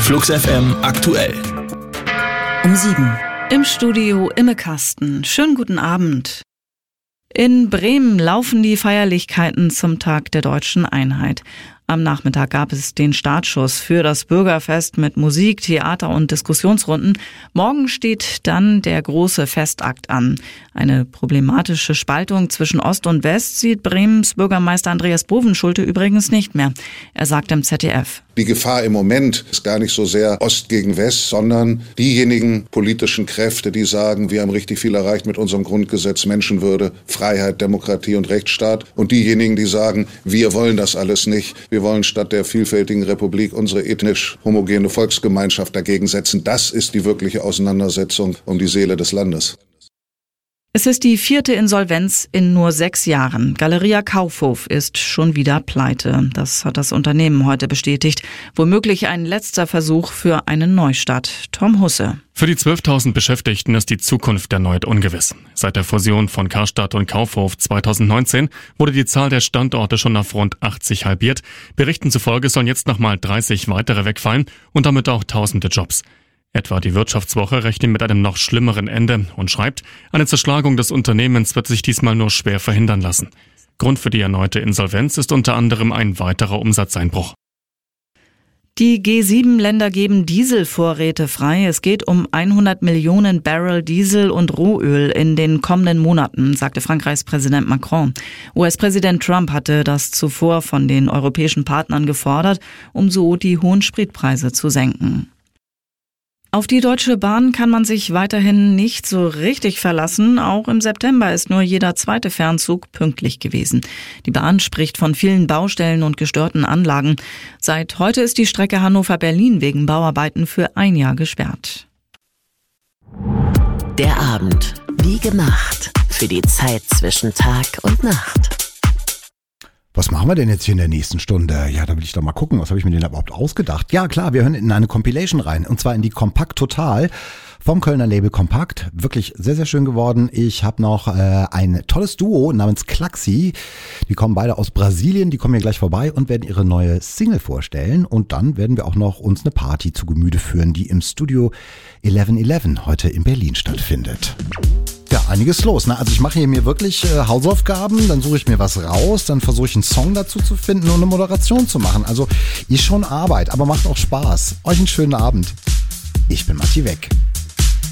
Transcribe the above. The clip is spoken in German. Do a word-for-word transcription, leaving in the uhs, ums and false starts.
Flux F M aktuell. Um sieben. Im Studio Imme Kasten. Schönen guten Abend. In Bremen laufen die Feierlichkeiten zum Tag der Deutschen Einheit. Am Nachmittag gab es den Startschuss für das Bürgerfest mit Musik, Theater und Diskussionsrunden. Morgen steht dann der große Festakt an. Eine problematische Spaltung zwischen Ost und West sieht Bremens Bürgermeister Andreas Bovenschulte übrigens nicht mehr. Er sagt im Z D F: Die Gefahr im Moment ist gar nicht so sehr Ost gegen West, sondern diejenigen politischen Kräfte, die sagen, wir haben richtig viel erreicht mit unserem Grundgesetz, Menschenwürde, Freiheit, Demokratie und Rechtsstaat. Und diejenigen, die sagen, wir wollen das alles nicht. Wir wollen statt der vielfältigen Republik unsere ethnisch homogene Volksgemeinschaft dagegen setzen. Das ist die wirkliche Auseinandersetzung um die Seele des Landes. Es ist die vierte Insolvenz in nur sechs Jahren. Galeria Kaufhof ist schon wieder pleite. Das hat das Unternehmen heute bestätigt. Womöglich ein letzter Versuch für einen Neustart. Tom Husse. Für die zwölftausend Beschäftigten ist die Zukunft erneut ungewiss. Seit der Fusion von Karstadt und Kaufhof zweitausendneunzehn wurde die Zahl der Standorte schon auf rund achtzig halbiert. Berichten zufolge sollen jetzt nochmal dreißig weitere wegfallen und damit auch tausende Jobs. Etwa die Wirtschaftswoche rechnet mit einem noch schlimmeren Ende und schreibt, eine Zerschlagung des Unternehmens wird sich diesmal nur schwer verhindern lassen. Grund für die erneute Insolvenz ist unter anderem ein weiterer Umsatzeinbruch. Die G sieben Länder geben Dieselvorräte frei. Es geht um hundert Millionen Barrel Diesel und Rohöl in den kommenden Monaten, sagte Frankreichs Präsident Macron. U S-Präsident Trump hatte das zuvor von den europäischen Partnern gefordert, um so die hohen Spritpreise zu senken. Auf die Deutsche Bahn kann man sich weiterhin nicht so richtig verlassen. Auch im September ist nur jeder zweite Fernzug pünktlich gewesen. Die Bahn spricht von vielen Baustellen und gestörten Anlagen. Seit heute ist die Strecke Hannover-Berlin wegen Bauarbeiten für ein Jahr gesperrt. Der Abend, wie gemacht, für die Zeit zwischen Tag und Nacht. Was machen wir denn jetzt hier in der nächsten Stunde? Ja, da will ich doch mal gucken, was habe ich mir denn überhaupt ausgedacht? Ja klar, wir hören in eine Compilation rein, und zwar in die Kompakt Total vom Kölner Label Kompakt. Wirklich sehr, sehr schön geworden. Ich habe noch äh, ein tolles Duo namens Klaxi. Die kommen beide aus Brasilien, die kommen hier gleich vorbei und werden ihre neue Single vorstellen. Und dann werden wir auch noch uns eine Party zu Gemüte führen, die im Studio elf elf heute in Berlin stattfindet. Ja, einiges los, ne? Also ich mache hier mir wirklich äh, Hausaufgaben, dann suche ich mir was raus, dann versuche ich einen Song dazu zu finden und eine Moderation zu machen. Also ist schon Arbeit, aber macht auch Spaß. Euch einen schönen Abend. Ich bin Matti Weck.